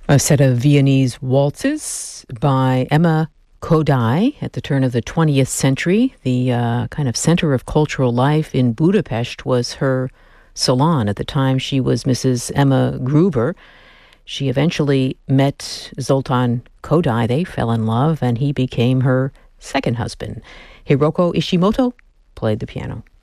A set of Viennese waltzes by Emma Kodály at the turn of the 20th century. The kind of center of cultural life in Budapest was her salon. At the time, she was Mrs. Emma Gruber. She eventually met Zoltán Kodály. They fell in love, and he became her second husband. Hiroko Ishimoto played the piano.